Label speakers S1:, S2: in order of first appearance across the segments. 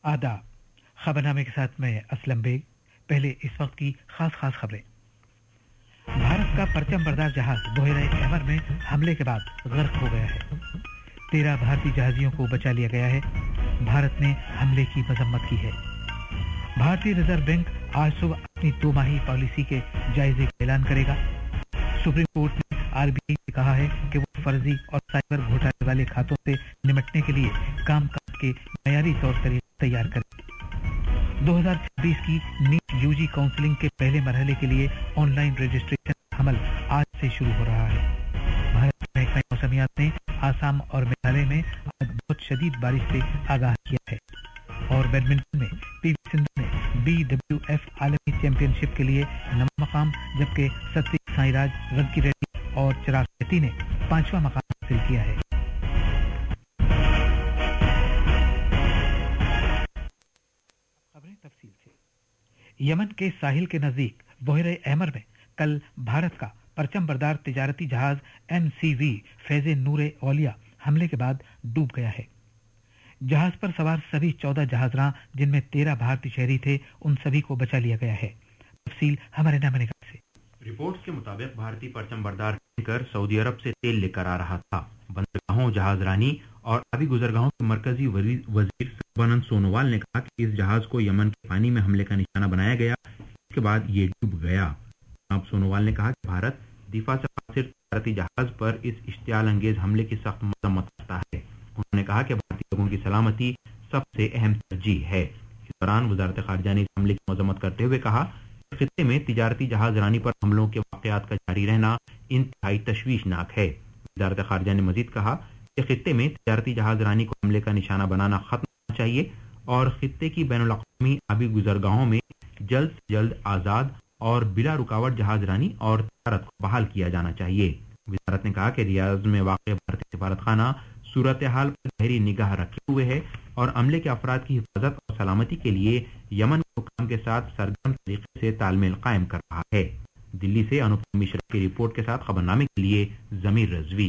S1: आदाब। खबरनामे के साथ मैं असलम बेग। पहले इस वक्त की खास खबरें। भारत का परचम बरदार जहाज बहरे अहमर में हमले के बाद गर्क हो गया है। 13 भारतीय जहाजियों को बचा लिया गया है। भारत ने हमले की मजम्मत की है। भारतीय रिजर्व बैंक आज सुबह अपनी 2 माही पॉलिसी के जायजे का ऐलान करेगा। सुप्रीम कोर्ट ने आरबीआई से कहा है कि वो फर्जी और साइबर घोटाले वाले खातों से निपटने के लिए कामकाज के मयारी तौर तरीके तैयार करे। 2026 की नीट यूजी काउंसलिंग के पहले मरहले के लिए ऑनलाइन रजिस्ट्रेशन का अमल आज से शुरू हो रहा है। भारत में महकमा मौसमियात ने आसाम और मेघालय में आज बहुत शदीद बारिश से आगाह किया है। और बैडमिंटन में पीवी सिंधु ने BWF आलमी चैंपियनशिप के लिए 9वां मकाम, जबकि सत्विक साईराज, रंकी रेड्डी और चिराग शेट्टी ने 5वां मकाम हासिल किया है। खबरें तफसील से। यमन के साहिल के नजदीक बहरे अहमर में कल भारत का परचम बरदार तिजारती जहाज MCV फैज़े नूरे औलिया हमले के बाद डूब गया है। जहाज पर सवार सभी 14 जहाजरां, जिनमें 13 भारतीय शहरी थे, उन सभी को बचा लिया गया है। तफसील हमारे नामनिगाह से।
S2: रिपोर्ट्स के मुताबिक भारतीय परचम बरदार टैंकर सऊदी अरब से तेल लेकर आ रहा था। बंदरगाहों, जहाजरानी और आबी गुजरगाहों के मरकजी वजीर सर्बानंद सोनोवाल ने कहा कि इस जहाज को यमन के पानी में हमले का निशाना बनाया गया, इसके बाद ये डूब गया। जनाब सोनोवाल ने कहा कि भारत दिफा से कासिर तिजारती जहाज पर इस इश्तियाल अंगेज हमले की सख्त मजम्मत करता है। उन्होंने कहा कि भारतीय लोगों की सलामती सबसे अहम तरजीह है। इस दौरान वजारत खारजा ने हमले की मजम्मत करते हुए कहा कि खित्ते में तिजारती जहाजरानी पर हमलों के वाकयात का जारी रहना इंतहाई तशवीशनाक है। वजारत खारजा ने मजीद कहा कि खित्ते में तिजारती जहाजरानी को हमले का निशाना बनाना खत्म होना चाहिए और खित्ते की बैनुल अक़वामी आबी गुजरगाहों में जल्द से जल्द आज़ाद और बिला रुकावट जहाजरानी और तिजारत को बहाल किया जाना चाहिए। वजारत ने कहा कि रियाद में वाक़ भारतीय सफारत खाना सूरत हाल पर गहरी निगाह रखे हुए है और अमले के अफराद की हिफाजत और सलामती के लिए यमन के हुक्काम के साथ सरगर्म तरीके से तालमेल कायम कर रहा है। दिल्ली से अनुपम मिश्रा की रिपोर्ट के साथ खबरनामे के लिए जमीर रजवी।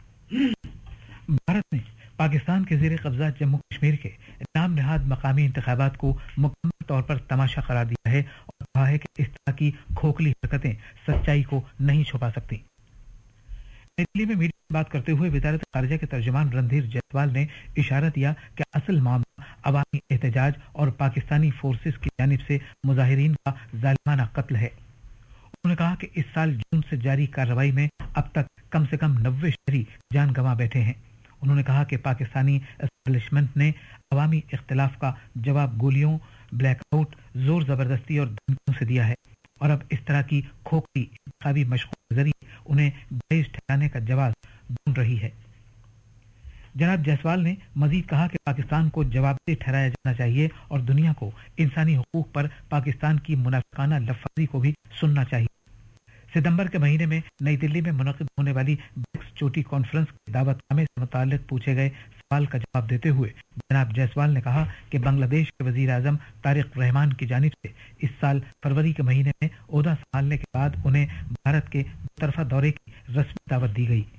S1: भारत ने पाकिस्तान के ज़ेरे कब्जा जम्मू कश्मीर के नाम नहाद मकामी इंतखाबात को मुकम्मल तौर पर तमाशा करार दिया है और कहा है कि इस तरह की खोखली हरकतें सच्चाई को नहीं छुपा सकती। नई दिल्ली में मीडिया से बात करते हुए वजारत खारजा के तर्जुमान रणधीर जायसवाल ने इशारा दिया कि असल मामला अवामी एहतजाज और पाकिस्तानी फोर्सेस की जानिब से मुजाहिरीन का जालिमाना कत्ल है। उन्होंने कहा कि इस साल जून से जारी कार्रवाई में अब तक कम से कम 90 शहरी जान गंवा बैठे हैं। उन्होंने कहा कि पाकिस्तानी एस्टेब्लिशमेंट ने अवामी इख्तिलाफ का जवाब गोलियों, ब्लैकआउट, जोर जबरदस्ती और धमकियों से दिया है और अब इस तरह की खोखली इंतखाबी मशक़ों के जरिए उन्हें दाइश ठहराने का जवाब ढूंढ रही है। जनाब जायसवाल ने मजीद कहा कि पाकिस्तान को जवाबदेह ठहराया जाना चाहिए और दुनिया को इंसानी हुकूक पर पाकिस्तान की मुनाफिकाना लफ्ज़ी को भी सुनना चाहिए। सितंबर के महीने में नई दिल्ली में मुनक़िद होने वाली ब्रिक्स चोटी कॉन्फ्रेंस के दावतनामे से मुताल्लिक़ पूछे गए सवाल का जवाब देते हुए जनाब जायसवाल ने कहा कि बांग्लादेश के वज़ीर आज़म तारिक रहमान की जानिब से इस साल फरवरी के महीने में ओहदा संभालने के बाद उन्हें भारत के तरफा दौरे की रस्मी दावत दी गई।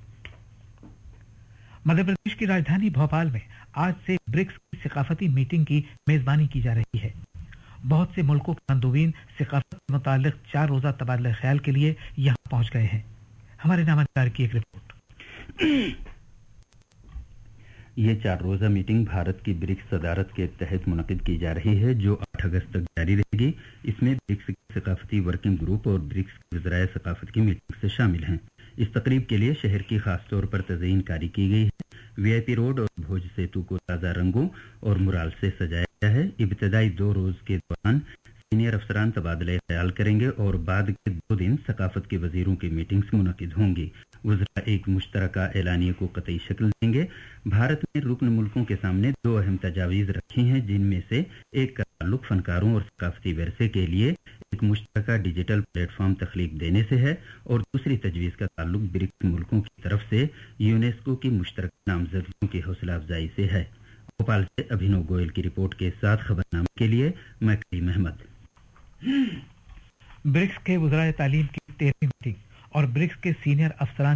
S1: मध्य प्रदेश की राजधानी भोपाल में आज से ब्रिक्स की सकाफती मीटिंग की मेजबानी की जा रही है। बहुत से मुल्कों के मंदूबीन सकाफत से मुताल्लिक़ 4 रोज़ा तबादला ख्याल के लिए यहाँ पहुँच गए हैं। हमारे नामदार की एक रिपोर्ट।
S3: ये 4 रोज़ा मीटिंग भारत की ब्रिक्स सदारत के तहत मुनक़िद की जा रही है, जो 8 अगस्त तक जारी रहेगी। इसमें ब्रिक्स की सकाफती वर्किंग ग्रुप और ब्रिक्स के वज़राए सकाफत की मीटिंग से शामिल हैं। इस तकरीब के लिए शहर की खास तौर पर तज़यीन कारी की गई है। VIP रोड और भोज सेतु को ताज़ा रंगों और मुराल से सजाया गया है। इब्तदाई 2 रोज़ के दौरान सीनियर अफसरान तबादला ख्याल करेंगे और बाद के 2 दिन सकाफत के वजीरों की मीटिंग्स मुनक़िद होंगी। वज़रा एक मुश्तरका एलानिया को कतई शक्ल देंगे। भारत ने रुकन मुल्कों के सामने 2 अहम तजावीज़ रखी हैं, जिनमें से एक का ताल्लुक फनकारों और सकाफती वरसे के लिए एक मुश्तरका डिजिटल प्लेटफॉर्म तख्लीक देने से है और दूसरी तजवीज़ का ताल्लुक ब्रिक्स मुल्कों की तरफ से यूनेस्को की मुश्तरका नामजदगियों की हौसला अफजाई से है। भोपाल से अभिनव गोयल की रिपोर्ट के साथ खबरनामे के लिए मैं करीम अहमद।
S1: ब्रिक्स के वज़राए तालीम की 13वीं मीटिंग और ब्रिक्स के सीनियर अफसरान